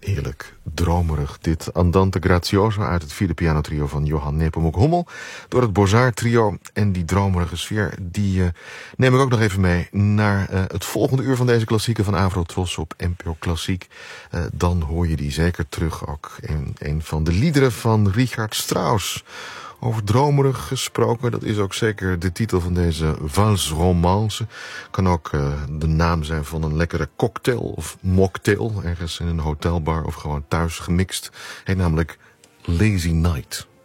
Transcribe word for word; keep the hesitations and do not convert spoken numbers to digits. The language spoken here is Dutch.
Heerlijk dromerig. Dit Andante Grazioso uit het vierde pianotrio van Johann Nepomuk Hummel door het Beaux-Arts trio. En die dromerige sfeer, die uh, neem ik ook nog even mee naar uh, het volgende uur van deze klassieken van Avrotros op N P O Klassiek. Uh, dan hoor je die zeker terug ook in een van de liederen van Richard Strauss. Over dromerig gesproken, dat is ook zeker de titel van deze valse-romance. Kan ook uh, de naam zijn van een lekkere cocktail of mocktail, ergens in een hotelbar of gewoon thuis gemixt. Heet namelijk Lazy Night.